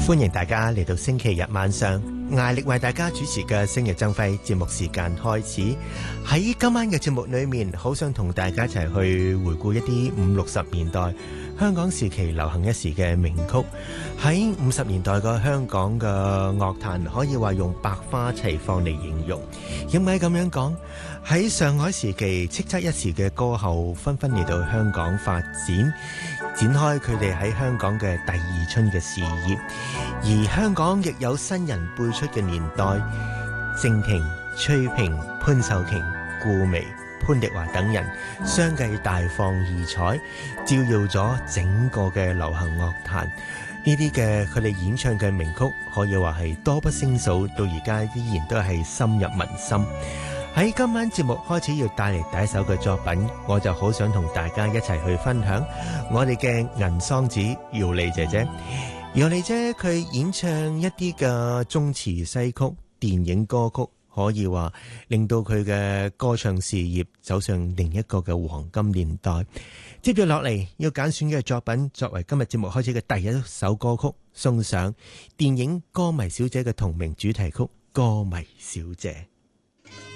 歡迎大家嚟到星期日晚上艾力為大家主持嘅星日爭輝節目時間開始。喺今晚嘅節目裏面，好想同大家一齊去回顧一啲50、60年代香港時期流行一時嘅名曲。喺50年代嘅香港嘅樂壇可以話用百花齊放嚟形容。點解咁樣講？喺上海時期叱咤一時嘅歌后紛紛嚟到香港發展，展開佢哋喺香港嘅第二春嘅事業。而香港亦有新人輩出嘅年代，靜婷、崔萍、潘秀瓊、顧媚、潘迪華等人相繼大放異彩，照耀咗整個嘅流行樂壇。呢啲嘅佢哋演唱嘅名曲可以話係多不勝數，到而家依然都係深入民心。喺今晚節目開始要帶嚟第一首嘅作品，我就好想同大家一齊去分享我哋嘅銀桑子姚莉姐姐。姚莉姐佢演唱一啲嘅中詞西曲、電影歌曲，可以話令到佢嘅歌唱事業走上另一個嘅黃金年代。接住落嚟要揀選嘅作品，作為今日節目開始嘅第一首歌曲，送上電影《歌迷小姐》嘅同名主題曲《歌迷小姐》。